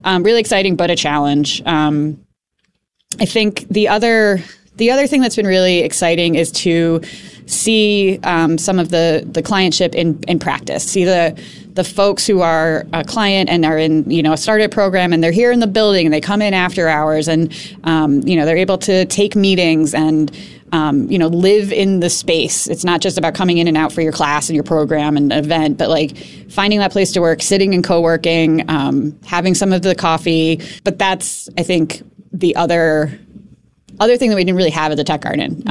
Really exciting, but a challenge. I think the other thing that's been really exciting is to see some of the clientship in practice. See the folks who are a client and are in a startup program, and they're here in the building and they come in after hours, and they're able to take meetings and live in the space. It's not just about coming in and out for your class and your program and event, but like finding that place to work, sitting and co-working, having some of the coffee. But that's, I think, the other thing that we didn't really have at the Tech Garden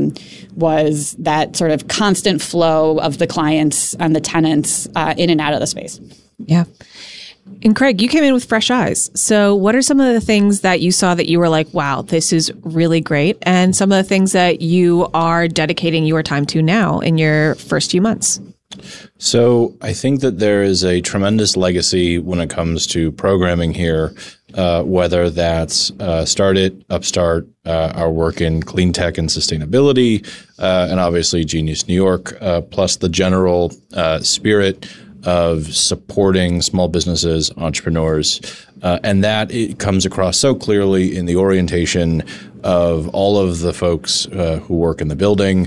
was that sort of constant flow of the clients and the tenants in and out of the space. Yeah. And Craig, you came in with fresh eyes. So what are some of the things that you saw that you were like, wow, this is really great? And some of the things that you are dedicating your time to now in your first few months? So I think that there is a tremendous legacy when it comes to programming here, whether that's Startit, Upstart, our work in clean tech and sustainability, and obviously Genius New York, plus the general spirit of supporting small businesses, entrepreneurs, and that it comes across so clearly in the orientation of all of the folks who work in the building.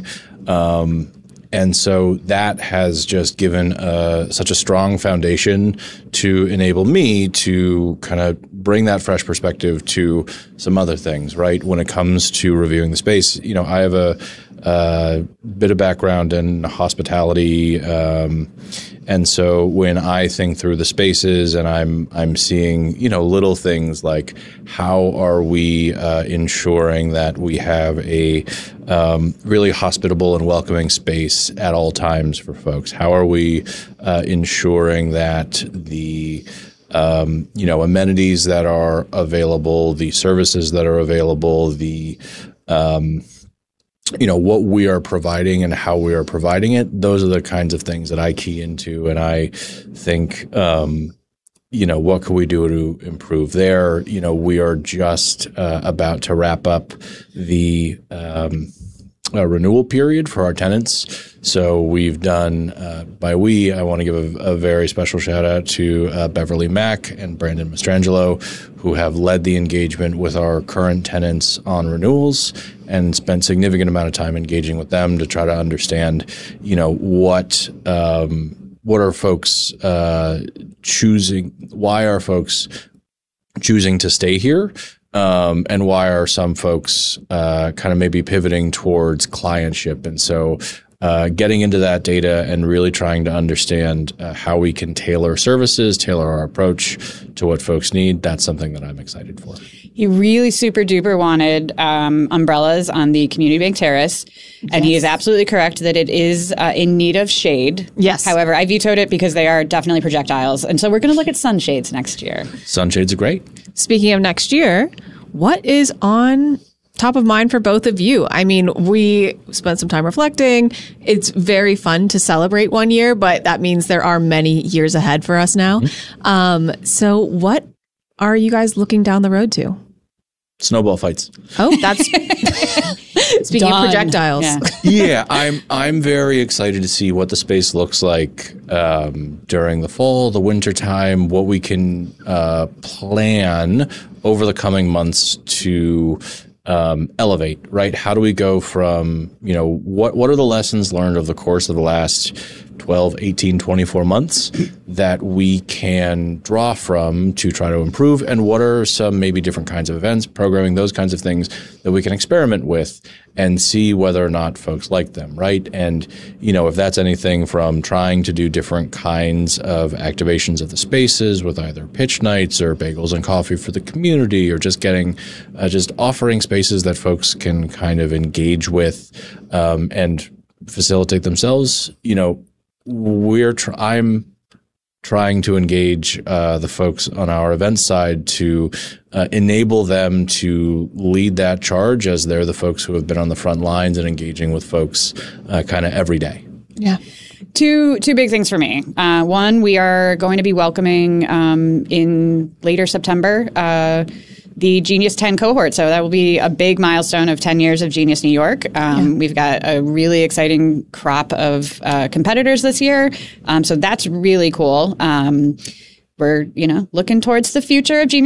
And so that has just given such a strong foundation to enable me to kind of bring that fresh perspective to some other things, right? When it comes to reviewing the space, I have a bit of background in hospitality. And so when I think through the spaces and I'm seeing, little things like how are we ensuring that we have a really hospitable and welcoming space at all times for folks? How are we ensuring that the amenities that are available, the services that are available, the what we are providing and how we are providing it, those are the kinds of things that I key into. And I think, what can we do to improve there? We are just about to wrap up the renewal period for our tenants. So we've done, I want to give a very special shout out to Beverly Mack and Brandon Mastrangelo, who have led the engagement with our current tenants on renewals and spent significant amount of time engaging with them to try to understand, what are folks choosing, why are folks choosing to stay here? And why are some folks kind of maybe pivoting towards clientship? And so getting into that data and really trying to understand how we can tailor services, tailor our approach to what folks need, that's something that I'm excited for. He really super duper wanted umbrellas on the Community Bank Terrace. Yes. And he is absolutely correct that it is in need of shade. Yes. However, I vetoed it because they are definitely projectiles. And so we're going to look at sunshades next year. Sunshades are great. Speaking of next year, what is on top of mind for both of you? I mean, we spent some time reflecting. It's very fun to celebrate one year, but that means there are many years ahead for us now. Mm-hmm. So what are you guys looking down the road to? Snowball fights. Oh, that's speaking of projectiles. Yeah, I'm very excited to see what the space looks like during the fall, the winter time, what we can plan over the coming months to elevate, right? How do we go from, what are the lessons learned over the course of the last 12, 18, 24 months that we can draw from to try to improve? And what are some maybe different kinds of events, programming, those kinds of things that we can experiment with and see whether or not folks like them, right? And, if that's anything from trying to do different kinds of activations of the spaces with either pitch nights or bagels and coffee for the community, or just getting, just offering spaces that folks can kind of engage with and facilitate themselves, I'm trying to engage the folks on our event side to enable them to lead that charge, as they're the folks who have been on the front lines and engaging with folks kind of every day. Yeah. Two big things for me. One, we are going to be welcoming in later September the Genius 10 cohort. So that will be a big milestone of 10 years of Genius New York. We've got a really exciting crop of competitors this year. So that's really cool. we're, looking towards the future of